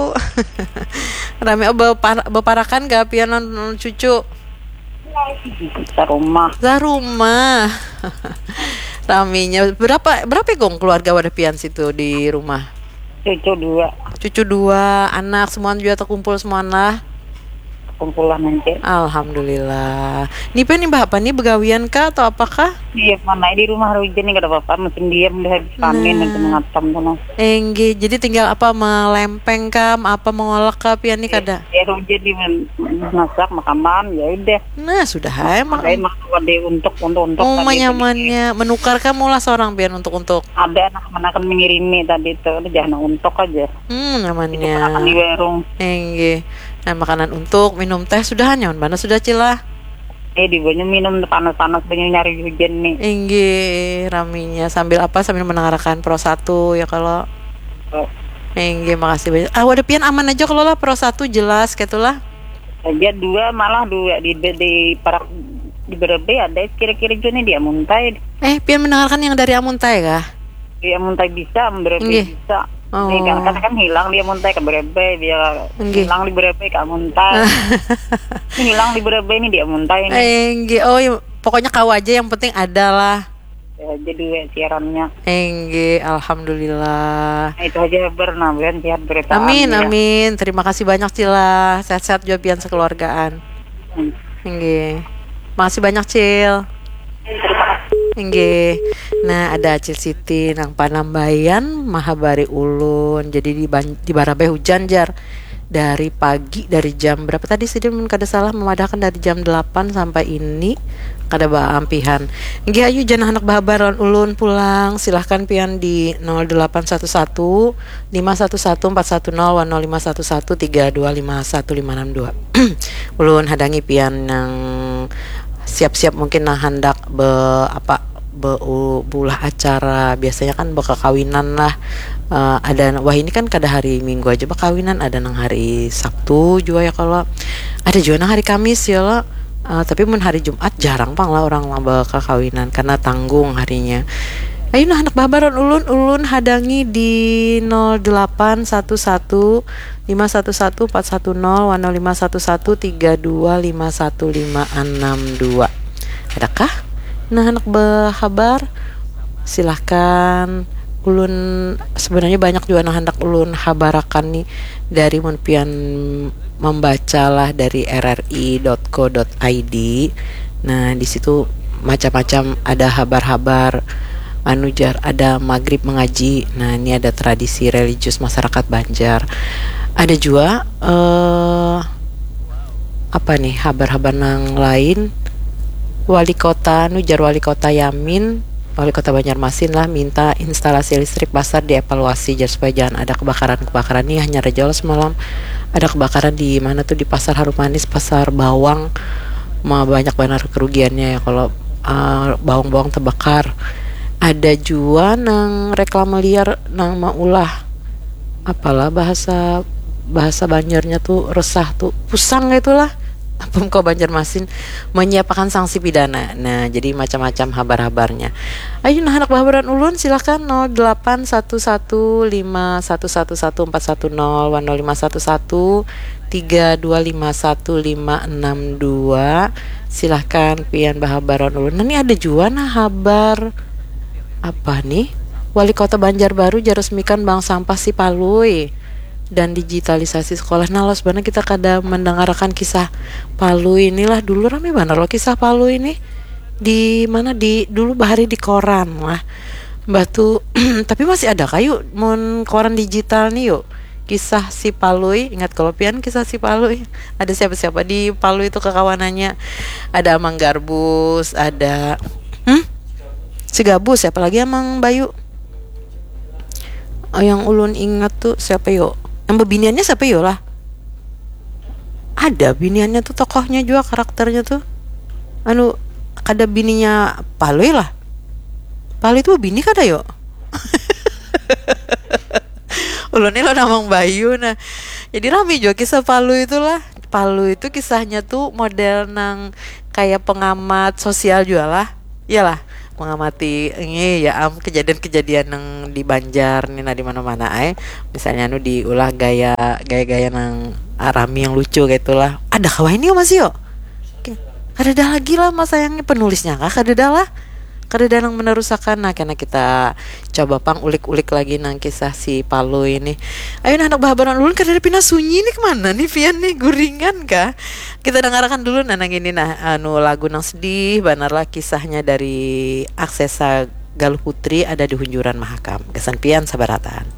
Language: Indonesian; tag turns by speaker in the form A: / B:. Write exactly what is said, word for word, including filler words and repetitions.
A: Rame oh bepar- beparakan gak pian non cucu?
B: Sa rumah.
A: Sa rumah. Raminya berapa berapa gong keluarga wadah pian situ di rumah?
B: Cucu dua.
A: Cucu dua, anak semua juga terkumpul semua lah.
B: Kumpulan nanti.
A: Alhamdulillah. Nih pen nih apa nih begawian kah atau apakah?
B: Iya, mana di rumah hujan nih kada apa-apa, mesin diam dah habis panen nanti mengatam tuh.
A: Engge, jadi tinggal apa melempeng kam, apa mengolok kah pian nih kada?
B: Ya hujan di masak makanan ya udah.
A: Nah sudah hai mak.
B: Saya makan wade untuk untuk untuk.
A: Oh nyamannya, menukar kamu lah seorang pian untuk untuk.
B: Ada anak akan mengirimi tadi tuh, jangan untuk aja.
A: Hmm nyamannya.
B: Makan di warung.
A: Engge. Nah makanan untuk minum teh sudah nyaman mana sudah cila?
B: Eh di banyak minum panas-panas banyak nyari hujan nih.
A: Engge raminya sambil apa sambil mendengarkan Pro satu ya kalau.
B: Oh.
A: Engge makasih banyak. Ah wadah pian aman aja kalau lah Pro satu jelas gitulah.
B: Aja dua malah dua di di, di para di berbe ada kira-kira juga nih dia muntai.
A: Eh pian mendengarkan yang dari Amuntai kah?
B: Dia muntai bisa, berbe bisa.
A: Oh.
B: Nih kan, kan, kan hilang dia muntai ke berebe dia
A: Engge.
B: hilang di berebe ke muntai. Hilang di berebe ini dia muntai ini.
A: Engge oh ya, pokoknya kau aja yang penting ada lah.
B: Ya, jadi siarannya.
A: Engge alhamdulillah.
B: Nah, itu aja berna ben sehat berita.
A: Amin
B: ya.
A: amin. Terima kasih banyak Cila. Sehat-sehat juga pian sekeluargaan.
B: Hmm.
A: Engge. Makasih banyak Cil. Engge. Nah ada Acil Siti nang Panambayan Mahabari Ulun. Jadi di ban- di Barabai hujan jar dari pagi dari jam berapa tadi sih dia mun kada salah memadahkan dari jam delapan sampai ini kada baampihan. Engge ayo jangan anak bahabaran ulun pulang silahkan pian di nol delapan satu satu lima satu satu empat satu nol nol lima satu satu tiga dua lima satu lima enam dua. Ulun hadangi pian yang siap-siap mungkin nah hendak be apa be bulah acara biasanya kan bekakawinan lah. Uh, ada wah ini kan kada hari Minggu aja bakawinan ada nang hari Sabtu juga ya kalau ada juga nang hari Kamis ya lah. Uh, tapi mun hari Jumat jarang pang lah orang lah bekakawinan karena tanggung harinya. Ayo nah anak babaran ulun ulun hadangi di nol delapan satu satu lima satu satu empat satu nol nol lima satu satu tiga dua lima satu lima enam dua. Adakah? Nah anak bahabar silahkan ulun sebenarnya banyak juga nah hendak ulun habarakan nih dari mun pian membacalah dari r r i dot co dot i d. Nah di situ macam-macam ada habar-habar anujar ada maghrib mengaji. Nah ini ada tradisi religius masyarakat Banjar. Ada juga uh, apa nih habar-habar yang lain. Wali kota nujar wali kota Yamin, wali kota Banjarmasin lah minta instalasi listrik pasar dievaluasi jar supaya jangan ada kebakaran-kebakaran. Nih hanya Raja semalam ada kebakaran di mana tuh di pasar Harum Manis, pasar bawang, mah banyak banget kerugiannya ya kalau uh, bawang-bawang terbakar. Ada juga nang reklame liar nang maulah apalah bahasa bahasa Banjarnya tuh resah tuh pusang gitulah. Pemko Banjarmasin menyiapkan sanksi pidana. Nah jadi macam-macam habar-habarnya. Ayo nah anak bahabaran ulun silahkan nol delapan satu satu lima satu satu satu empat satu nol nol lima satu satu tiga dua lima satu lima enam dua. Silahkan pian bahabaran ulun. Nah ini ada juga nah habar apa nih, Wali Kota Banjarbaru jaresmikan bank sampah Sipalui dan digitalisasi sekolah. Nah los banget kita kada mendengarkan kisah Palu inilah dulu rame banget loh kisah Palu ini di mana di dulu bahari di koran lah batu tapi masih ada kayu mon koran digital nih yuk kisah si Palui. Ingat kalau pian kisah si Palui ada siapa-siapa di Palu itu kekawanannya ada Amang Garbus ada hmm? si Gabus siapa lagi Amang Bayu. Oh, yang ulun ingat tuh siapa yuk yang bebiniannya siapa yuk lah ada biniannya tuh tokohnya juga karakternya tuh anu kada bininya Palui lah Palui itu bini kada yuk ulun ini lo namang Bayu. Nah jadi rame juga kisah Palu itulah. Palu itu kisahnya tuh model nang kayak pengamat sosial juga lah iyalah mengamati ini ya am kejadian-kejadian yang di Banjar nih nah di mana-mana ay misalnya anu diulah gaya gaya-gaya nang Arami yang lucu gitu lah ada kawah ini masih yo kada ada lagi lah mas sayangnya penulisnya kak kada ada lah kada ada yang menerusakan nah karena kita coba pang ulik-ulik lagi nang kisah si Palu ini ayo nah anak bahabaran ulun kada ada pindah sunyi nih kemana nih Vian nih guringan kah kita dengarkan dulu nah nang ini nah anu lagu nang sedih benar lah kisahnya dari Aksesa Galuh Putri ada di Hunjuran Mahakam kesan pian sabaratan.